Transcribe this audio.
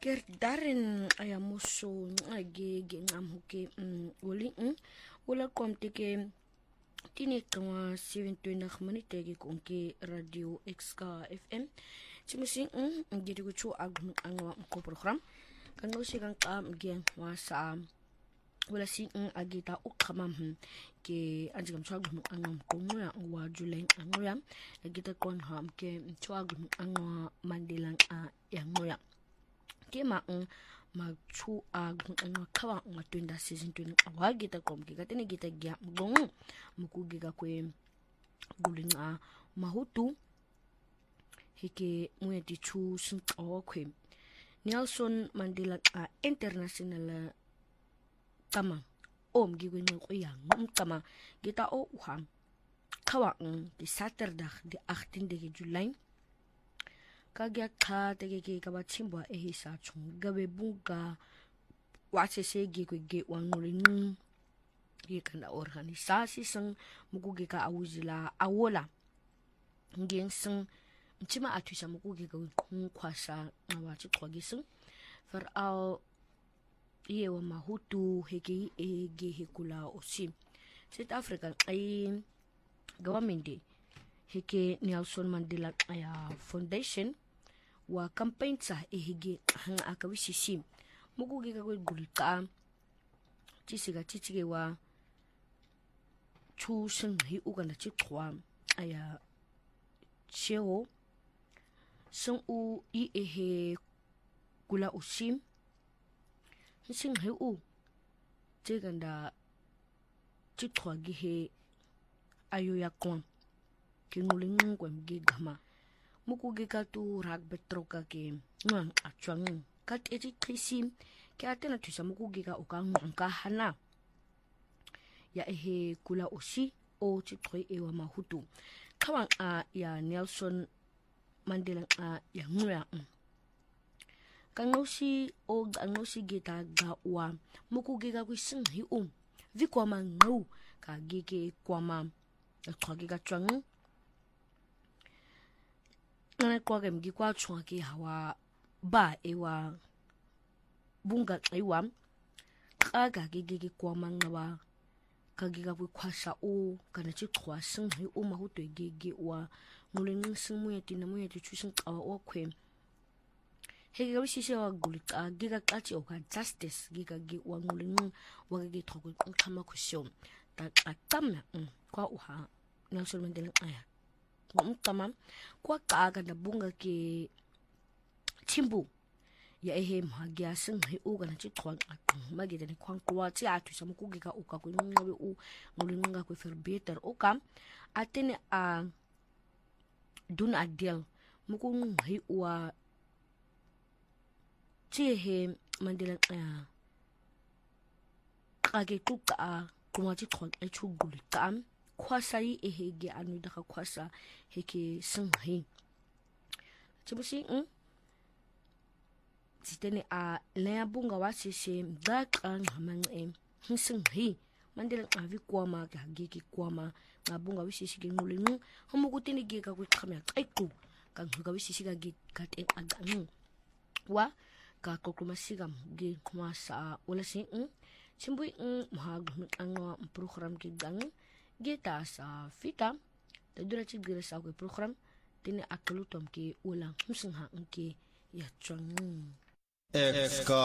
ker darin ayamuso age ngamhuke uli ula komte ke tini kama 27 minute ke konke radio XK FM chimusi ngidi ku chu angwa ko program kan no sigang gen wasa wala si agita ukhamam ke anjigam chagum angam komuya wa julen angoya agita kon ham ke chagum angwa mandilang yangoya kema machu angwa kawa matunda season 20 wa gita kom ke katene gita gya gong mukugiga kwe gulinga mahutu heke mueti chu sun kwe Nelson Mandela international tama gigwe ngoya tama gita uham kawa di Saturday di 18 de July kagya kha tege ke kabachimba ehisa chung gabe bunga wache se gigwe ge wanulin yekanda organisasi sang mukuge ka awuzila awola ngeng sang nchima atwisha mukuge ka kwasa wachi twagisang for all iye wa mahutu heke ege hekula osi South Africa ay government heke Nelson Mandela Foundation wa campaign sa ehige hanga akawisisi mukuge ka gulika chisiga chichige wa chu sing hi uganda chitwa aya cheo sung u I ehe kula osim sing hi u jeganda chitwa gihe ayo yakon kinguling kwem gigama mukuge ka tu rag betroka ke ngang achwang kat eti krisim ke atena tusa mukuge ka ukang ka hana ya ehe kula osi o chitoi ewa mahutu kawang ya Nelson Mandela ya nguya kangosi o gangosi gita gawa mukuge ka kwising hi vikwama ngau ka gige kwama twage ka chwang ngane kwage mgi kwa chwake hawa ba ewa bunga ewa kaga gige kwama ngawa kagiga kwasa o kana chitwa sing hi mahuto gige wa nguleng sing muyeti na muyeti chusin qawa okwe hege wisise wa gulika giga kachi oka justice giga gi wa nguleng wa gi thoko khama khusyo ta atam kwa uha Nelson Mandela ngumtama kwa kaga da bunga ke chimbu ya ehe mhagya sing hi kana chitwa magide ni kwang kwa ti atu samukugika uka ku ngabe ngulinga ku ferbeter uka atene dun adel muku hi wa tihe Mandela kage tuka kuma chitwa echugulika kwasa yi ehege anu daka kwasa heke sing hi chibusi sitene lea bunga wasise mdaka ngamange sing hi Mandela avi kwama ka gigi kwama ngabunga wisisi ke ngulinu homukutini giga kwikhamya xequ kanguga wisisi ka gigate aganu wa ka kokumasiga gi kwasa olasi chimbui mhagu angwa program ki gang geta sa fita tadura chigira sa ko program tini akalutom ki ulang msingha nke ya chang